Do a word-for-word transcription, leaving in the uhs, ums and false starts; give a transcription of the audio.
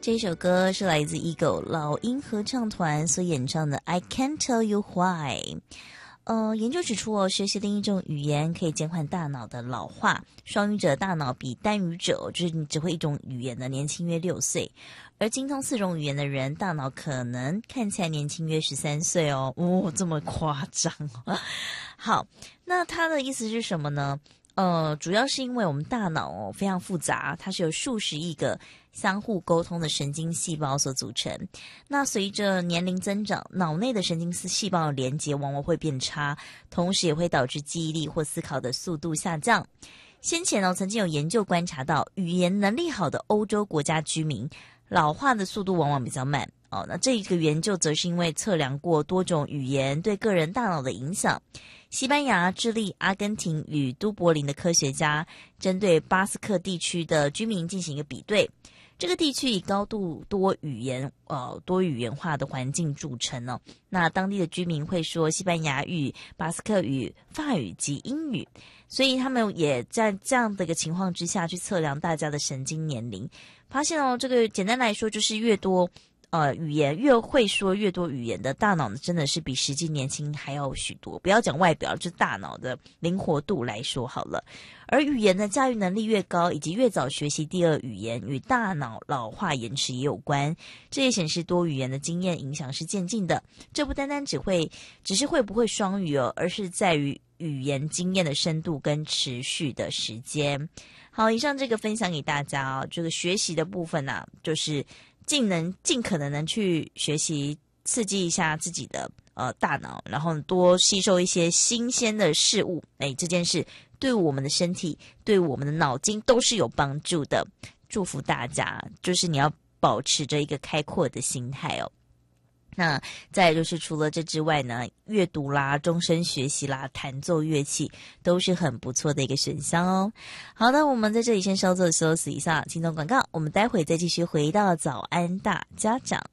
这首歌是来自 Eagle 老鹰合唱团所演唱的 I Can't Tell You Why。呃，研究指出哦，学习另一种语言可以减缓大脑的老化。双语者大脑比单语者，就是你只会一种语言的年轻约六岁，而精通四种语言的人，大脑可能看起来年轻约十三岁哦。哦，这么夸张哦。好，那他的意思是什么呢？呃，主要是因为我们大脑哦非常复杂，它是由数十亿个相互沟通的神经细胞所组成。那随着年龄增长，脑内的神经细胞的连接往往会变差，同时也会导致记忆力或思考的速度下降。先前呢，曾经有研究观察到，语言能力好的欧洲国家居民，老化的速度往往比较慢。哦，那这一个研究则是因为测量过多种语言对个人大脑的影响。西班牙、智利、阿根廷与都柏林的科学家针对巴斯克地区的居民进行一个比对。这个地区以高度多语言呃多语言化的环境著称哦。那当地的居民会说西班牙语、巴斯克语、法语及英语，所以他们也在这样的一个情况之下去测量大家的神经年龄，发现哦，这个简单来说就是越多呃，语言越会说越多语言的大脑呢，真的是比实际年轻还要许多。不要讲外表，就是大脑的灵活度来说好了。而语言的驾驭能力越高，以及越早学习第二语言，与大脑老化延迟也有关。这也显示多语言的经验影响是渐进的。这不单单只会只是会不会双语哦，而是在于语言经验的深度跟持续的时间。好，以上这个分享给大家哦。这个学习的部分啊，就是尽能尽可能能去学习，刺激一下自己的呃大脑，然后多吸收一些新鲜的事物。哎，这件事对我们的身体、对我们的脑筋都是有帮助的。祝福大家，就是你要保持着一个开阔的心态哦。那再来就是除了这之外呢，阅读啦、终身学习啦、弹奏乐器都是很不错的一个选项哦。好的，我们在这里先稍作休息一下，听众广告，我们待会再继续回到早安大家长。